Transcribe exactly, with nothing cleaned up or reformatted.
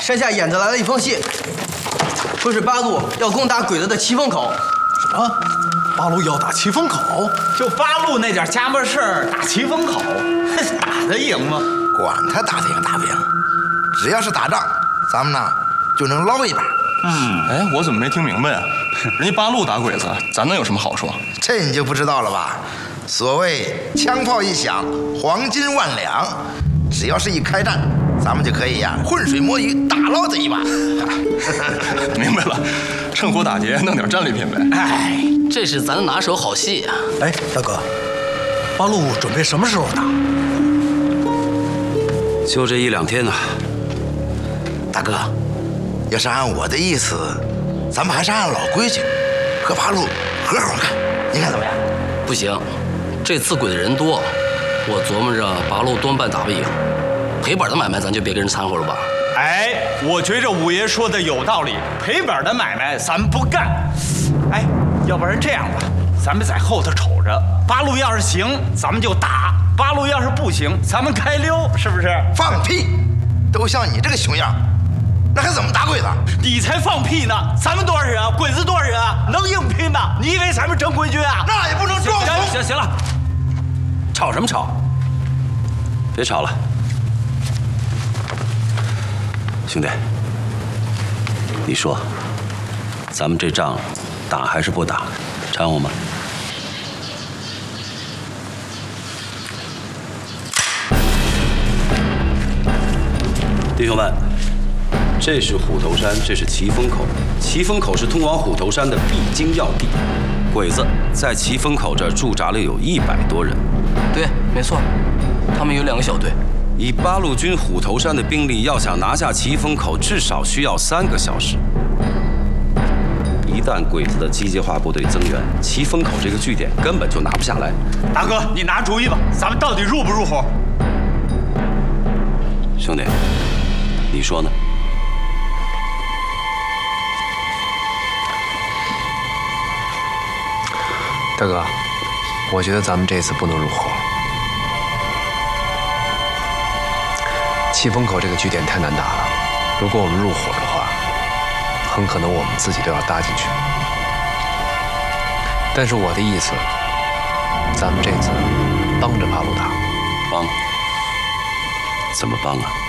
山下演子来了一封信，说是八路要攻打鬼子的奇峰口。 什么？八路要打奇峰口？ 就八路那点家伙事儿，打奇峰口，打得赢吗？ 管他打得赢打不赢，只要是打仗，咱们呢就能捞一把。 嗯，哎，我怎么没听明白呀？人家八路打鬼子，咱能有什么好处？ 这你就不知道了吧？所谓枪炮一响，黄金万两，只要是一开战，咱们就可以呀、啊、浑水摸鱼，打捞这一把。 明白了，趁火打劫，弄点战利品呗。 哎，这是咱的拿手好戏啊！ 哎，大哥，八路准备什么时候打？ 就这一两天呢。 大哥，要是按我的意思，咱们还是按老规矩，和八路合伙干，你看怎么样？ 不行，这次鬼的人多，我琢磨着八路多半打不赢，赔本的买卖咱就别跟人掺和了吧。 哎，我觉着五爷说的有道理，赔本的买卖咱们不干。哎，要不然这样吧，咱们在后头瞅着，八路要是行，咱们就打；八路要是不行，咱们开溜，是不是？ 放屁！都像你这个熊样，那还怎么打鬼子？ 你才放屁呢！咱们多少人啊？鬼子多少人啊？能硬拼吗？你以为咱们正规军啊？ 那也不能装行行行了，吵什么吵？别吵了，兄弟，你说，咱们这仗打还是不打？掺和吗？弟兄们，这是虎头山，这是奇峰口。奇峰口是通往虎头山的必经要地，鬼子在奇峰口这儿驻扎了有一百多人。 对，没错，他们有两个小队。 以八路军虎头山的兵力，要想拿下奇峰口，至少需要三个小时。一旦鬼子的机械化部队增援，奇峰口这个据点根本就拿不下来。 大哥，你拿主意吧，咱们到底入不入伙？ 兄弟，你说呢？ 大哥，我觉得咱们这次不能入伙。奇峰口这个据点太难打了，如果我们入伙的话，很可能我们自己都要搭进去。但是我的意思，咱们这次帮着八路打。 帮？怎么帮啊？